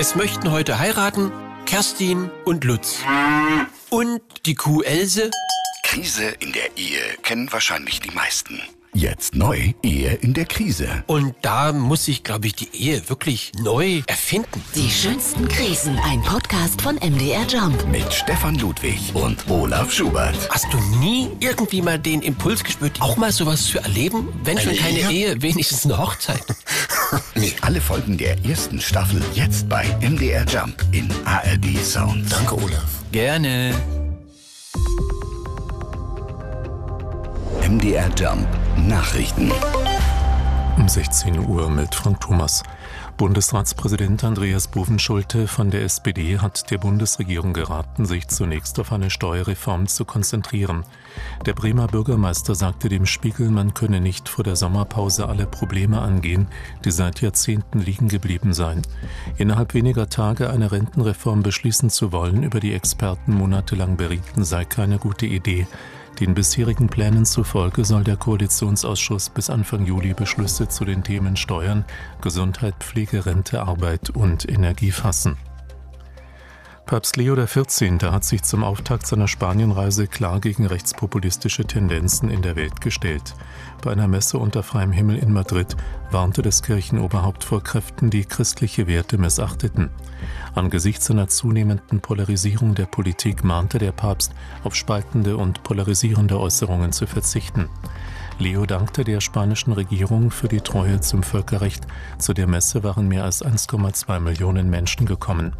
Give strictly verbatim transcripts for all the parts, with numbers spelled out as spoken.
Es möchten heute heiraten Kerstin und Lutz. Und die Kuh Else. Krise in der Ehe kennen wahrscheinlich die meisten. Jetzt neu, Ehe in der Krise. Und da muss sich, glaube ich, die Ehe wirklich neu erfinden. Die schönsten Krisen, ein Podcast von M D R Jump. Mit Stefan Ludwig und Olaf Schubert. Hast du nie irgendwie mal den Impuls gespürt, auch mal sowas zu erleben? Wenn schon keine Ehe? Ehe, wenigstens eine Hochzeit. Nee. Alle Folgen der ersten Staffel jetzt bei M D R Jump in A R D Sound. Danke, Olaf. Gerne. M D R Jump Nachrichten. Um sechzehn Uhr mit Frank Thomas. Bundesratspräsident Andreas Bovenschulte von der S P D hat der Bundesregierung geraten, sich zunächst auf eine Steuerreform zu konzentrieren. Der Bremer Bürgermeister sagte dem Spiegel, man könne nicht vor der Sommerpause alle Probleme angehen, die seit Jahrzehnten liegen geblieben seien. Innerhalb weniger Tage eine Rentenreform beschließen zu wollen, über die Experten monatelang berieten, sei keine gute Idee. Den bisherigen Plänen zufolge soll der Koalitionsausschuss bis Anfang Juli Beschlüsse zu den Themen Steuern, Gesundheit, Pflege, Rente, Arbeit und Energie fassen. Papst Leo der vierzehnte. Hat sich zum Auftakt seiner Spanienreise klar gegen rechtspopulistische Tendenzen in der Welt gestellt. Bei einer Messe unter freiem Himmel in Madrid warnte das Kirchenoberhaupt vor Kräften, die christliche Werte missachteten. Angesichts einer zunehmenden Polarisierung der Politik mahnte der Papst, auf spaltende und polarisierende Äußerungen zu verzichten. Leo dankte der spanischen Regierung für die Treue zum Völkerrecht. Zu der Messe waren mehr als eins Komma zwei Millionen Menschen gekommen.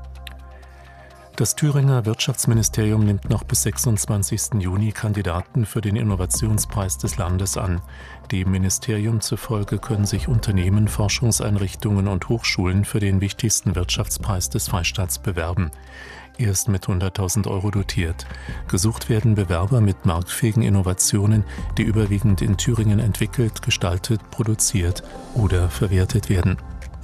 Das Thüringer Wirtschaftsministerium nimmt noch bis sechsundzwanzigsten Juni Kandidaten für den Innovationspreis des Landes an. Dem Ministerium zufolge können sich Unternehmen, Forschungseinrichtungen und Hochschulen für den wichtigsten Wirtschaftspreis des Freistaats bewerben. Er ist mit hunderttausend Euro dotiert. Gesucht werden Bewerber mit marktfähigen Innovationen, die überwiegend in Thüringen entwickelt, gestaltet, produziert oder verwertet werden.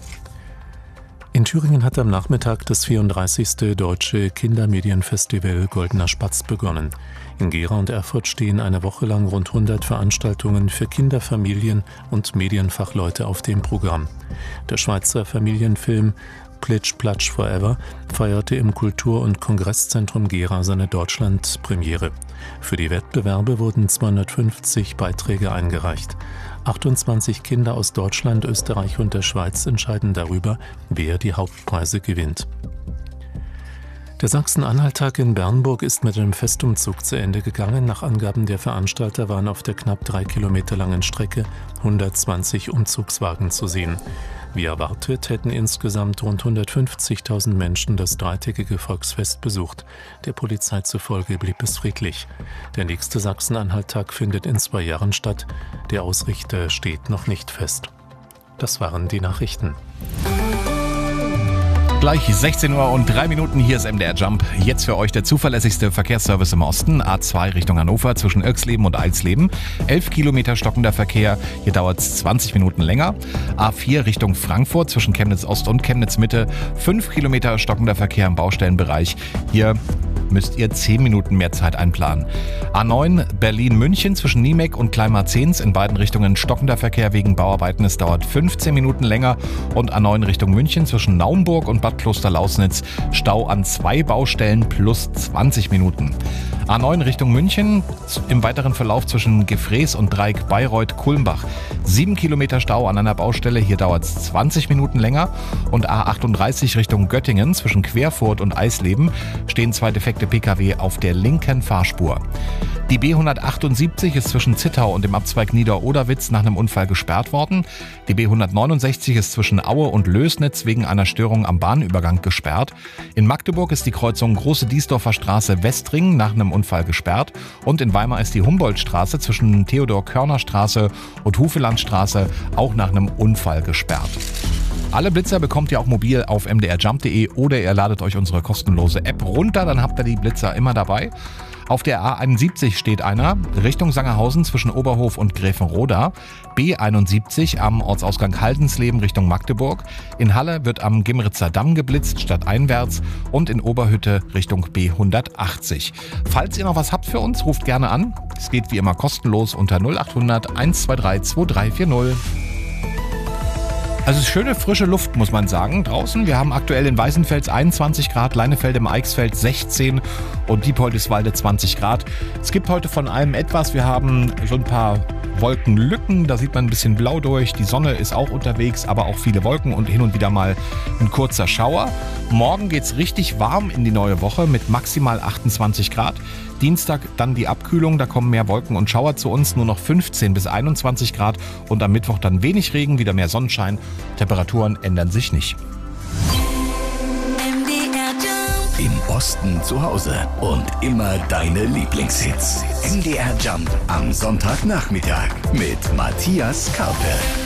In Thüringen hat am Nachmittag das vierunddreißigste Deutsche Kindermedienfestival Goldener Spatz begonnen. In Gera und Erfurt stehen eine Woche lang rund hundert Veranstaltungen für Kinder, Familien und Medienfachleute auf dem Programm. Der Schweizer Familienfilm Plitsch Platsch Forever feierte im Kultur- und Kongresszentrum Gera seine Deutschlandpremiere. Für die Wettbewerbe wurden zweihundertfünfzig Beiträge eingereicht. achtundzwanzig Kinder aus Deutschland, Österreich und der Schweiz entscheiden darüber, wer die Hauptpreise gewinnt. Der Sachsen-Anhalt-Tag in Bernburg ist mit einem Festumzug zu Ende gegangen. Nach Angaben der Veranstalter waren auf der knapp drei Kilometer langen Strecke hundertzwanzig Umzugswagen zu sehen. Wie erwartet hätten insgesamt rund hundertfünfzigtausend Menschen das dreitägige Volksfest besucht. Der Polizei zufolge blieb es friedlich. Der nächste Sachsen-Anhalt-Tag findet in zwei Jahren statt. Der Ausrichter steht noch nicht fest. Das waren die Nachrichten. Gleich sechzehn Uhr und drei Minuten, hier ist M D R Jump. Jetzt für euch der zuverlässigste Verkehrsservice im Osten. A zwei Richtung Hannover zwischen Irxleben und Eilsleben. elf Kilometer stockender Verkehr, hier dauert es zwanzig Minuten länger. A vier Richtung Frankfurt zwischen Chemnitz Ost und Chemnitz Mitte. fünf Kilometer stockender Verkehr im Baustellenbereich. Hier müsst ihr zehn Minuten mehr Zeit einplanen. A neun Berlin-München zwischen Niemek und Kleinmarzens in beiden Richtungen stockender Verkehr wegen Bauarbeiten. Es dauert fünfzehn Minuten länger. Und A neun Richtung München zwischen Naumburg und Bad Kloster-Lausnitz Stau an zwei Baustellen plus zwanzig Minuten. A neun Richtung München im weiteren Verlauf zwischen Gefrees und Dreieck Bayreuth-Kulmbach. sieben Kilometer Stau an einer Baustelle, hier dauert es zwanzig Minuten länger. Und A achtunddreißig Richtung Göttingen zwischen Querfurt und Eisleben stehen zwei defekte Pkw auf der linken Fahrspur. Die B hundertachtundsiebzig ist zwischen Zittau und dem Abzweig Nieder-Oderwitz nach einem Unfall gesperrt worden. Die B hundertneunundsechzig ist zwischen Aue und Lößnitz wegen einer Störung am Bahnübergang gesperrt. In Magdeburg ist die Kreuzung Große Diesdorfer Straße Westring nach einem Unfall gesperrt. Und in Weimar ist die Humboldtstraße zwischen Theodor-Körner-Straße und Hufelandstraße auch nach einem Unfall gesperrt. Alle Blitzer bekommt ihr auch mobil auf m d r jump punkt d e oder ihr ladet euch unsere kostenlose App runter, dann habt ihr die Blitzer immer dabei. Auf der A einundsiebzig steht einer, Richtung Sangerhausen zwischen Oberhof und Gräfenroda. B einundsiebzig am Ortsausgang Haldensleben Richtung Magdeburg. In Halle wird am Gimritzer Damm geblitzt, stadteinwärts. Und in Oberhütte Richtung B hundertachtzig. Falls ihr noch was habt für uns, ruft gerne an. Es geht wie immer kostenlos unter null achthundert eins zwei drei zwei drei vier null. Also es ist schöne, frische Luft, muss man sagen, draußen. Wir haben aktuell in Weißenfels einundzwanzig Grad, Leinefelde im Eichsfeld sechzehn und Diepoldiswalde zwanzig Grad. Es gibt heute von allem etwas. Wir haben so ein paar Wolkenlücken, da sieht man ein bisschen blau durch. Die Sonne ist auch unterwegs, aber auch viele Wolken und hin und wieder mal ein kurzer Schauer. Morgen geht's richtig warm in die neue Woche mit maximal achtundzwanzig Grad. Dienstag dann die Abkühlung, da kommen mehr Wolken und Schauer zu uns, nur noch fünfzehn bis einundzwanzig Grad und am Mittwoch dann wenig Regen, wieder mehr Sonnenschein. Temperaturen ändern sich nicht. Im Osten zu Hause und immer deine Lieblingshits. M D R Jump am Sonntagnachmittag mit Matthias Karpe.